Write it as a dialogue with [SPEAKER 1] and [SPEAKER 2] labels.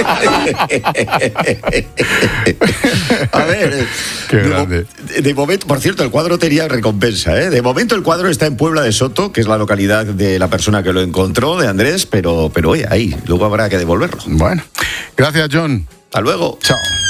[SPEAKER 1] A ver, de momento, por cierto, el cuadro tenía recompensa, ¿eh? De momento el cuadro está en Puebla de Soto, que es la localidad de la persona que lo encontró, de Andrés, pero oye, ahí, luego habrá que devolverlo.
[SPEAKER 2] Bueno, gracias, John.
[SPEAKER 1] Hasta luego.
[SPEAKER 2] Chao.